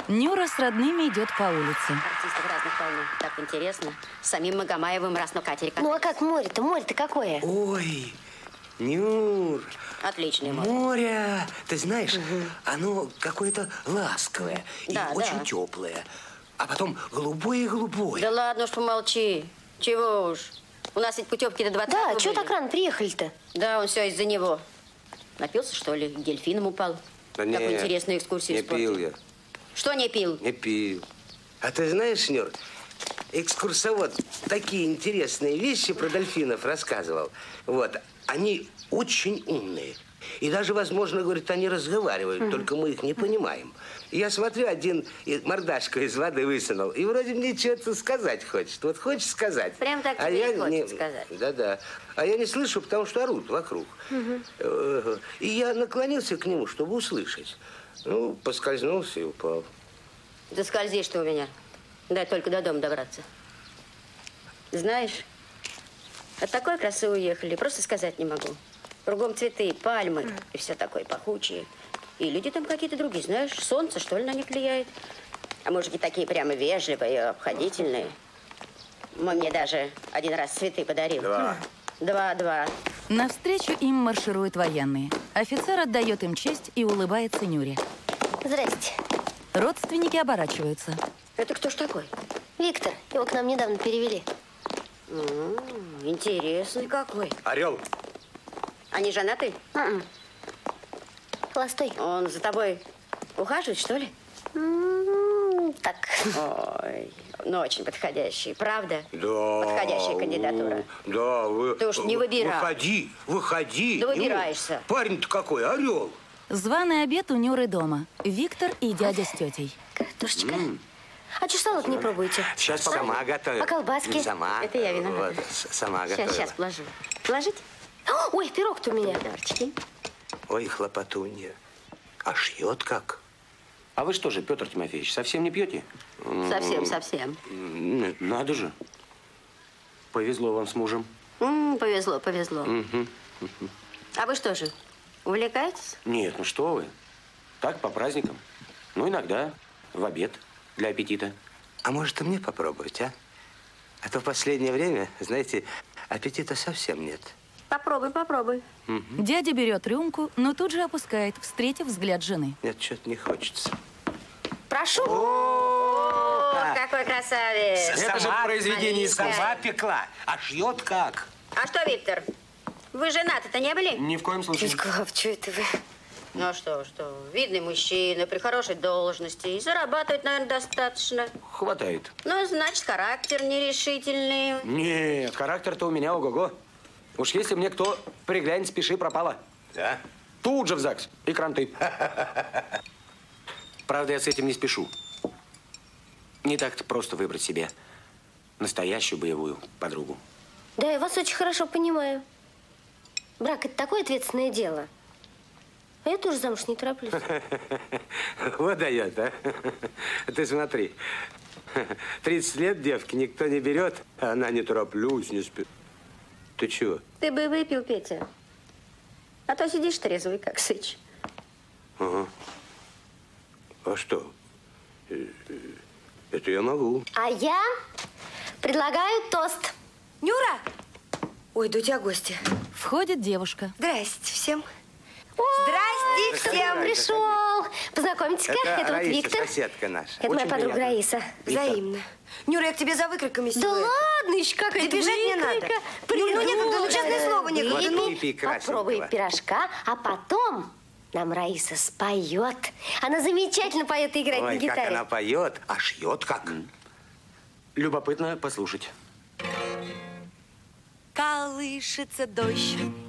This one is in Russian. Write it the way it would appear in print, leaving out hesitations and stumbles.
Нюра с родными идет по улице. Артистов разных полно. Так интересно. С самим Магомаевым раз на катере катались. Ну а как море-то? Море-то какое? Ой, Нюр. Отличное море. Море, ты знаешь, оно какое-то ласковое и Да, очень да. теплое. А потом голубое-голубое. Да ладно уж, помолчи. Чего уж. У нас ведь путевки до 20-го Да, чего были. так рано приехали-то? Да, он все из-за него. Напился, что ли? Дельфином упал. Да Такую нет, интересную экскурсию не испортил. пил я. Что не пил? Не пил. А ты знаешь, Нюр, экскурсовод такие интересные вещи про дельфинов рассказывал. Вот, они очень умные. И даже, возможно, говорит, они разговаривают, только мы их не понимаем. И я смотрю, один мордашку из воды высунул, и вроде мне что-то сказать хочет. Вот хочет сказать. Прям так а тебе я и хочет не... сказать. Да-да. А я не слышу, потому что орут вокруг. И я наклонился к нему, чтобы услышать. Ну, поскользнулся и упал. Да скользишь ты у меня. Дай только до дома добраться. Знаешь, от такой красы уехали, просто сказать не могу. Кругом цветы, пальмы и все такое пахучее. И люди там какие-то другие, знаешь, солнце, что ли, на них влияет. А мужики такие прямо вежливые и обходительные. Мой мне даже один раз цветы подарил. Два. Навстречу им маршируют военные. Офицер отдает им честь и улыбается Нюре. Здрасте. Родственники оборачиваются. Это кто ж такой? Виктор, его к нам недавно перевели. Интересный какой. Орел. Они женаты? Холостой. Он за тобой ухаживает, что ли? Так. Ой, ну очень подходящий, правда? Да. Подходящая кандидатура. Да, вы... Ты уж не выбирай. Выходи. Да Нюр. выбираешься. Парень-то какой, орел. Званый обед у Нюры дома. Виктор и дядя с тетей. Картошечка. А что салат не пробуете? Сейчас сама готовит. А колбаски? Сама. Это я виновата. Вот, сама готовила. Сейчас положу. Положить? Ой, пирог-то у меня. Помидорчики. Ой, хлопотунья. А шьет как? А вы что же, Петр Тимофеевич, совсем не пьете? Совсем. Надо же. Повезло вам с мужем. Повезло. А вы что же, увлекаетесь? Нет, ну что вы. Так, по праздникам. Ну, иногда в обед для аппетита. А может, и мне попробовать, а? А то в последнее время, знаете, аппетита совсем нет. Попробуй. Дядя берет рюмку, но тут же опускает, встретив взгляд жены. Нет, что-то не хочется. Прошу. Вот какой красавец. Это же произведение искусства. Сама пекла, а шьет как? А что, Виктор, вы женаты-то не были? Ни в коем случае. Дядь Клав, что это вы? Ну что, видный мужчина, при хорошей должности, и зарабатывает, наверное, достаточно. Хватает. Ну, значит, характер нерешительный. Нет, характер-то у меня ого-го. Уж если мне кто приглянет, спеши, пропало. Да? Тут же в ЗАГС и кранты. Правда, я с этим не спешу. Не так-то просто выбрать себе настоящую боевую подругу. Да, я вас очень хорошо понимаю. Брак – это такое ответственное дело. А я тоже замуж не тороплюсь. Вот дает, а? Ты смотри. 30 лет девки никто не берет, а она не тороплюсь, не спит. Ты чего? Ты бы выпил, Петя. А то сидишь трезвый, как сыч. Ага. А что? Это я могу. А я предлагаю тост. Нюра! Ой, да у тебя гости. Входит девушка. Здрасте всем. О, Здрасте всем. пришел. Познакомьтесь-ка, это вот Раиса, Виктор. соседка наша. Это моя Очень подруга приятно. Раиса. Взаимно. Нюра, я к тебе за выкройками Да сегодня. ладно, еще какая-то Да бежать не надо. выкройка. Ну, некогда, ну, честное слово, некогда. Ну, Выпей попробуй красненького. пирожка, а потом нам Раиса споет. Она замечательно поет и играет на Ой, как гитаре. она поет, а шьет как? Любопытно послушать. колышется дождь.